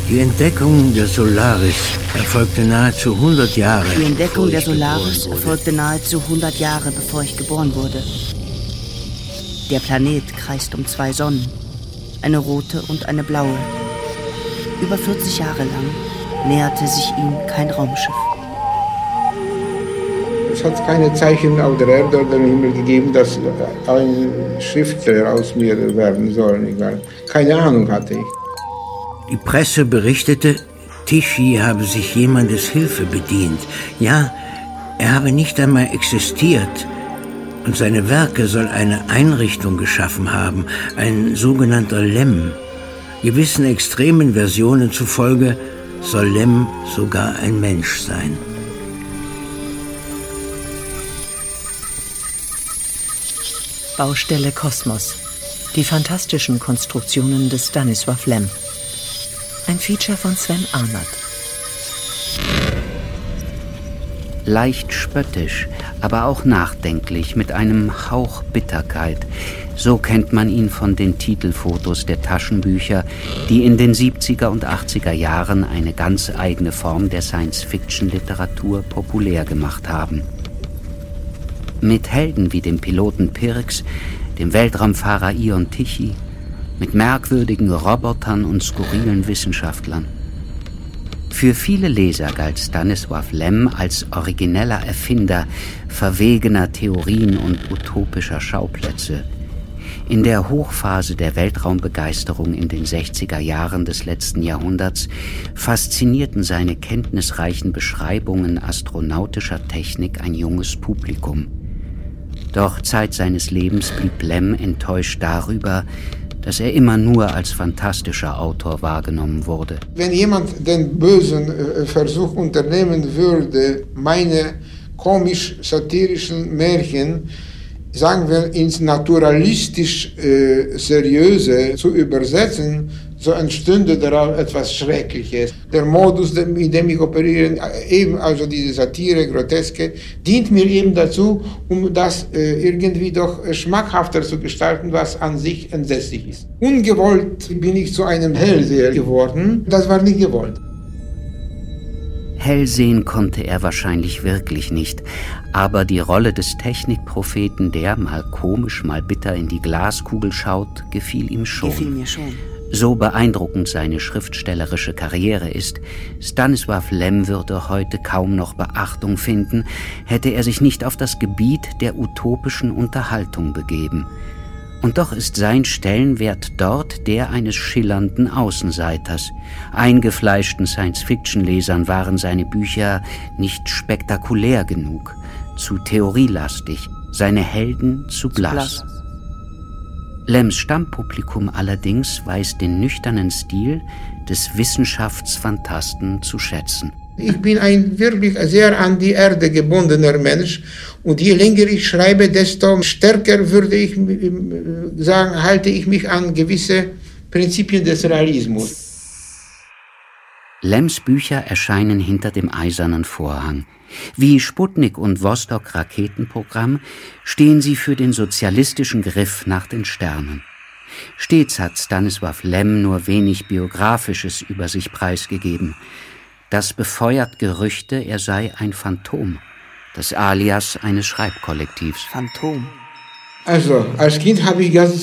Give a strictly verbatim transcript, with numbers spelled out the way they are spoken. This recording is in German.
Die Entdeckung der Solaris erfolgte nahezu hundert Jahre. Die Entdeckung der Solaris erfolgte nahezu hundert Jahre, bevor ich geboren wurde. Der Planet kreist um zwei Sonnen, eine rote und eine blaue. Über vierzig Jahre lang näherte sich ihm kein Raumschiff. Es hat keine Zeichen auf der Erde oder im Himmel gegeben, dass ein Schriftsteller aus mir werden soll. Keine Ahnung hatte ich. Die Presse berichtete, Tichy habe sich jemandes Hilfe bedient. Ja, er habe nicht einmal existiert. Und seine Werke soll eine Einrichtung geschaffen haben, ein sogenannter Lem. Gewissen extremen Versionen zufolge soll Lem sogar ein Mensch sein. Baustelle Kosmos. Die fantastischen Konstruktionen des Stanisław Lem. Ein Feature von Sven Arnert. Leicht spöttisch, aber auch nachdenklich, mit einem Hauch Bitterkeit. So kennt man ihn von den Titelfotos der Taschenbücher, die in den siebziger und achtziger Jahren eine ganz eigene Form der Science-Fiction-Literatur populär gemacht haben. Mit Helden wie dem Piloten Pirks, dem Weltraumfahrer Ion Tichy, mit merkwürdigen Robotern und skurrilen Wissenschaftlern. Für viele Leser galt Stanisław Lem als origineller Erfinder verwegener Theorien und utopischer Schauplätze. In der Hochphase der Weltraumbegeisterung in den sechziger Jahren des letzten Jahrhunderts faszinierten seine kenntnisreichen Beschreibungen astronautischer Technik ein junges Publikum. Doch Zeit seines Lebens blieb Lem enttäuscht darüber, dass er immer nur als fantastischer Autor wahrgenommen wurde. Wenn jemand den bösen äh, Versuch unternehmen würde, meine komisch-satirischen Märchen, sagen wir, ins naturalistisch-seriöse zu übersetzen, so entstünde daraus etwas Schreckliches. Der Modus, mit dem ich operiere, eben also diese Satire, Groteske, dient mir eben dazu, um das äh, irgendwie doch schmackhafter zu gestalten, was an sich entsetzlich ist. Ungewollt bin ich zu einem Hellseher geworden. Das war nicht gewollt. Hell sehen konnte er wahrscheinlich wirklich nicht, aber die Rolle des Technikpropheten, der mal komisch, mal bitter in die Glaskugel schaut, gefiel ihm schon. Gefiel mir schon. So beeindruckend seine schriftstellerische Karriere ist, Stanisław Lem würde heute kaum noch Beachtung finden, hätte er sich nicht auf das Gebiet der utopischen Unterhaltung begeben. Und doch ist sein Stellenwert dort der eines schillernden Außenseiters. Eingefleischten Science-Fiction-Lesern waren seine Bücher nicht spektakulär genug, zu theorielastig, seine Helden zu blass. blass. Lems Stammpublikum allerdings weiß den nüchternen Stil des Wissenschaftsfantasten zu schätzen. Ich bin ein wirklich sehr an die Erde gebundener Mensch und je länger ich schreibe, desto stärker würde ich sagen, halte ich mich an gewisse Prinzipien des Realismus. Lems Bücher erscheinen hinter dem eisernen Vorhang. Wie Sputnik und Vostok-Raketenprogramm stehen sie für den sozialistischen Griff nach den Sternen. Stets hat Stanisław Lem nur wenig Biografisches über sich preisgegeben. Das befeuert Gerüchte, er sei ein Phantom, das Alias eines Schreibkollektivs. Phantom. Also, als Kind habe ich ganz